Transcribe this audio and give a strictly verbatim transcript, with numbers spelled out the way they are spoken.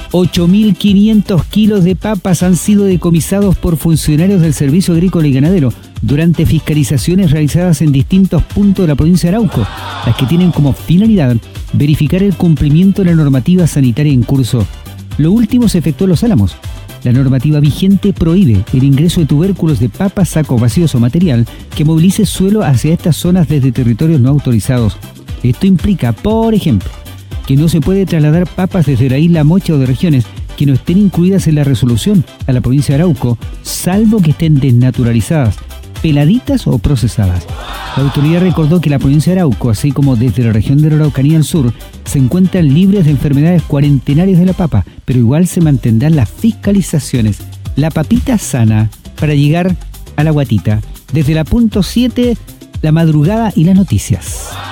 ocho mil quinientos kilos de papas han sido decomisados por funcionarios del Servicio Agrícola y Ganadero durante fiscalizaciones realizadas en distintos puntos de la provincia de Arauco, las que tienen como finalidad verificar el cumplimiento de la normativa sanitaria en curso. Lo último se efectuó en Los Álamos. La normativa vigente prohíbe el ingreso de tubérculos de papas, sacos vacíos o material que movilice suelo hacia estas zonas desde territorios no autorizados. Esto implica, por ejemplo, que no se puede trasladar papas desde la isla Mocha o de regiones que no estén incluidas en la resolución a la provincia de Arauco, salvo que estén desnaturalizadas, peladitas o procesadas. La autoridad recordó que la provincia de Arauco, así como desde la región de la Araucanía al sur, se encuentran libres de enfermedades cuarentenarias de la papa, pero igual se mantendrán las fiscalizaciones. La papita sana para llegar a la guatita. Desde la punto siete, la madrugada y las noticias.